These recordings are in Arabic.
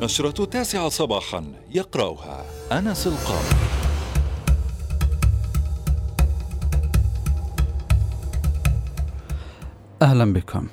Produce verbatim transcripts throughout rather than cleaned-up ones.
نشرة التاسعة صباحا يقرأها أنس القاضي. أهلا بكم.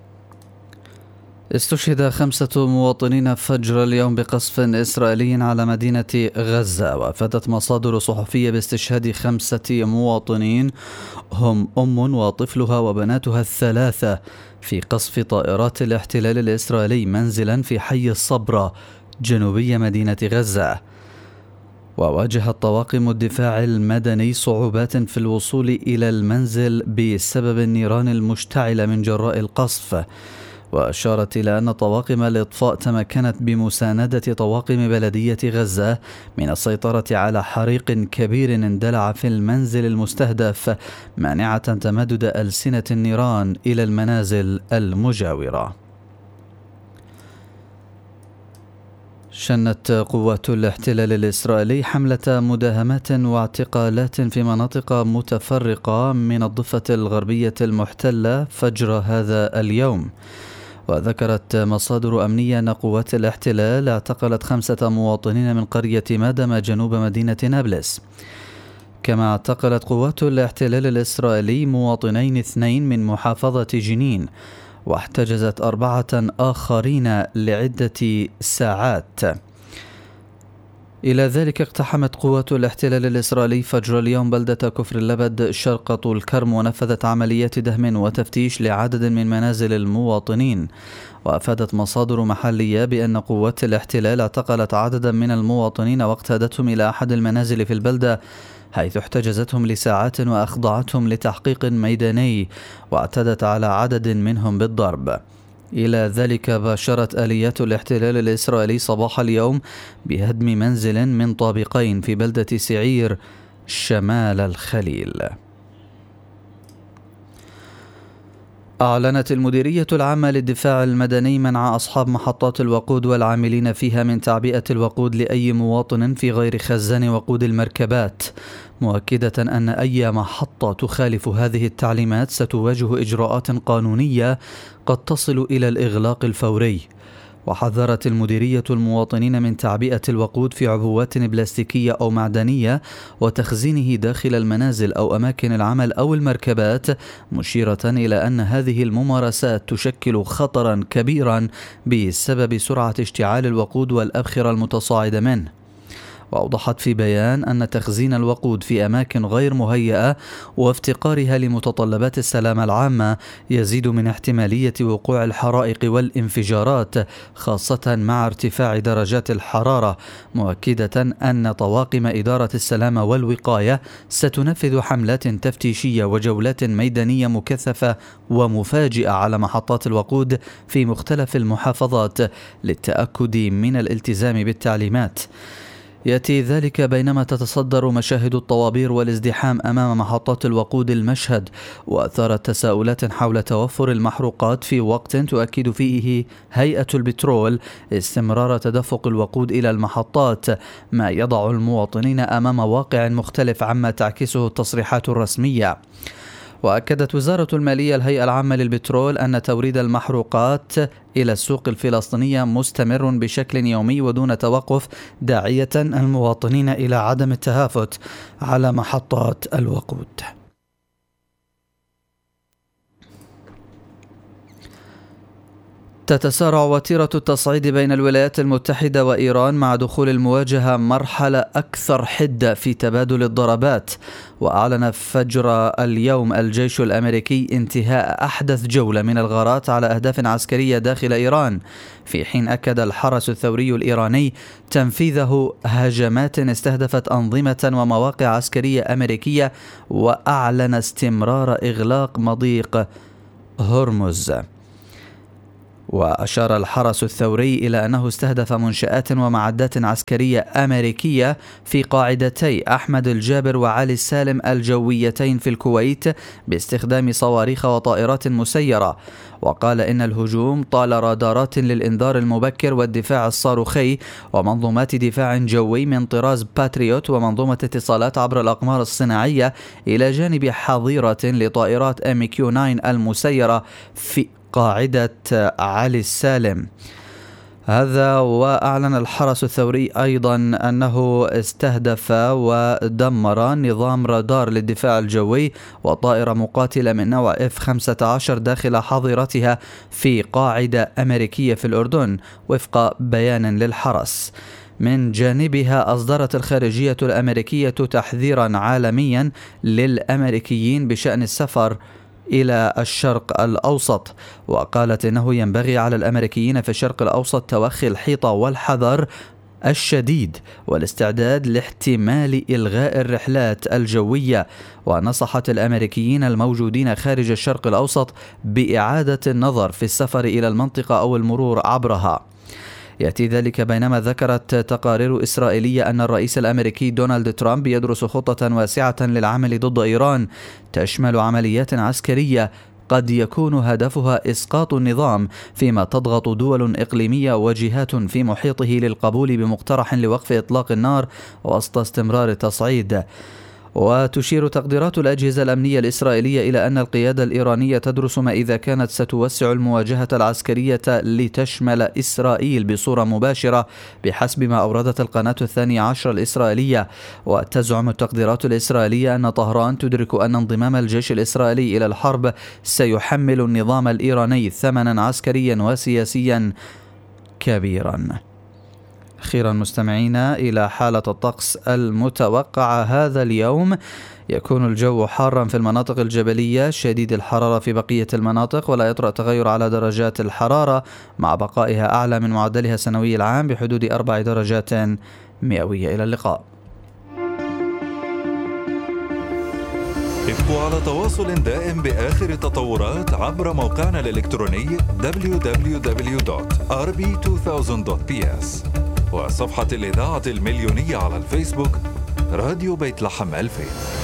استشهد خمسة مواطنين فجر اليوم بقصف إسرائيلي على مدينة غزة، وأفادت مصادر صحفية باستشهاد خمسة مواطنين هم أم وطفلها وبناتها الثلاثة في قصف طائرات الاحتلال الإسرائيلي منزلا في حي الصبرة جنوبي مدينة غزة. وواجهت طواقم الدفاع المدني صعوبات في الوصول إلى المنزل بسبب النيران المشتعلة من جراء القصف، وأشارت إلى أن طواقم الإطفاء تمكنت بمساندة طواقم بلدية غزة من السيطرة على حريق كبير اندلع في المنزل المستهدف، مانعة تمدد ألسنة النيران إلى المنازل المجاورة. شنت قوات الاحتلال الإسرائيلي حملة مداهمات واعتقالات في مناطق متفرقة من الضفة الغربية المحتلة فجر هذا اليوم. وذكرت مصادر أمنية أن قوات الاحتلال اعتقلت خمسة مواطنين من قرية مادم جنوب مدينة نابلس. كما اعتقلت قوات الاحتلال الإسرائيلي مواطنين اثنين من محافظة جنين، واحتجزت أربعة آخرين لعدة ساعات. إلى ذلك اقتحمت قوات الاحتلال الإسرائيلي فجر اليوم بلدة كفر اللبد شرق طول كرم، ونفذت عمليات دهم وتفتيش لعدد من منازل المواطنين. وأفادت مصادر محلية بأن قوات الاحتلال اعتقلت عددا من المواطنين واقتادتهم إلى أحد المنازل في البلدة، حيث احتجزتهم لساعات وأخضعتهم لتحقيق ميداني، واعتدت على عدد منهم بالضرب. إلى ذلك باشرت آليات الاحتلال الإسرائيلي صباح اليوم بهدم منزل من طابقين في بلدة سعير شمال الخليل. أعلنت المديرية العامة للدفاع المدني منع أصحاب محطات الوقود والعاملين فيها من تعبئة الوقود لأي مواطن في غير خزان وقود المركبات، مؤكدة أن أي محطة تخالف هذه التعليمات ستواجه إجراءات قانونية قد تصل إلى الإغلاق الفوري. وحذرت المديرية المواطنين من تعبئة الوقود في عبوات بلاستيكية أو معدنية وتخزينه داخل المنازل أو أماكن العمل أو المركبات، مشيرة إلى أن هذه الممارسات تشكل خطرا كبيرا بسبب سرعة اشتعال الوقود والأبخرة المتصاعدة منه. وأوضحت في بيان أن تخزين الوقود في أماكن غير مهيئة وافتقارها لمتطلبات السلامة العامة يزيد من احتمالية وقوع الحرائق والانفجارات، خاصة مع ارتفاع درجات الحرارة، مؤكدة أن طواقم إدارة السلامة والوقاية ستنفذ حملات تفتيشية وجولات ميدانية مكثفة ومفاجئة على محطات الوقود في مختلف المحافظات للتأكد من الالتزام بالتعليمات. يأتي ذلك بينما تتصدر مشاهد الطوابير والازدحام أمام محطات الوقود المشهد، وأثارت تساؤلات حول توفر المحروقات في وقت تؤكد فيه هيئة البترول استمرار تدفق الوقود إلى المحطات، ما يضع المواطنين أمام واقع مختلف عما تعكسه التصريحات الرسمية. وأكدت وزارة المالية الهيئة العامة للبترول أن توريد المحروقات إلى السوق الفلسطينية مستمر بشكل يومي ودون توقف، داعية المواطنين إلى عدم التهافت على محطات الوقود. تتسارع وتيرة التصعيد بين الولايات المتحدة وإيران مع دخول المواجهة مرحلة أكثر حدة في تبادل الضربات. وأعلن فجر اليوم الجيش الأمريكي انتهاء أحدث جولة من الغارات على أهداف عسكرية داخل إيران، في حين أكد الحرس الثوري الإيراني تنفيذه هجمات استهدفت أنظمة ومواقع عسكرية أمريكية، وأعلن استمرار إغلاق مضيق هرمز. وأشار الحرس الثوري إلى أنه استهدف منشآت ومعدات عسكرية أمريكية في قاعدتي أحمد الجابر وعلي السالم الجويتين في الكويت باستخدام صواريخ وطائرات مسيرة. وقال إن الهجوم طال رادارات للإنذار المبكر والدفاع الصاروخي ومنظومات دفاع جوي من طراز باتريوت ومنظومة اتصالات عبر الأقمار الصناعية، إلى جانب حظيرة لطائرات إم كيو تسعة المسيرة في قاعدة علي السالم. هذا وأعلن الحرس الثوري أيضا أنه استهدف ودمر نظام رادار للدفاع الجوي وطائرة مقاتلة من نوع إف خمسة عشر داخل حظيرتها في قاعدة أمريكية في الأردن وفق بيان للحرس. من جانبها أصدرت الخارجية الأمريكية تحذيرا عالميا للأمريكيين بشأن السفر إلى الشرق الأوسط، وقالت إنه ينبغي على الأمريكيين في الشرق الأوسط توخي الحيطة والحذر الشديد والاستعداد لاحتمال إلغاء الرحلات الجوية، ونصحت الأمريكيين الموجودين خارج الشرق الأوسط بإعادة النظر في السفر إلى المنطقة أو المرور عبرها. يأتي ذلك بينما ذكرت تقارير إسرائيلية أن الرئيس الأمريكي دونالد ترامب يدرس خطة واسعة للعمل ضد إيران تشمل عمليات عسكرية قد يكون هدفها إسقاط النظام، فيما تضغط دول إقليمية وجهات في محيطه للقبول بمقترح لوقف إطلاق النار وسط استمرار التصعيد. وتشير تقديرات الأجهزة الأمنية الإسرائيلية إلى أن القيادة الإيرانية تدرس ما إذا كانت ستوسع المواجهة العسكرية لتشمل إسرائيل بصورة مباشرة بحسب ما أوردت القناة الثانية عشر الإسرائيلية. وتزعم التقديرات الإسرائيلية أن طهران تدرك أن انضمام الجيش الإسرائيلي إلى الحرب سيحمل النظام الإيراني ثمنا عسكريا وسياسيا كبيرا. أخيرا مستمعينا إلى حالة الطقس المتوقعة هذا اليوم. يكون الجو حارا في المناطق الجبلية شديد الحرارة في بقية المناطق، ولا يطرأ تغير على درجات الحرارة مع بقائها أعلى من معدلها السنوي العام بحدود أربع درجات مئوية. إلى اللقاء. ابقوا على تواصل دائم بآخر التطورات عبر موقعنا الإلكتروني دبليو دبليو دبليو دوت آر بي ألفين دوت بي إس وصفحة الإذاعة المليونية على الفيسبوك راديو بيت لحم ألفين.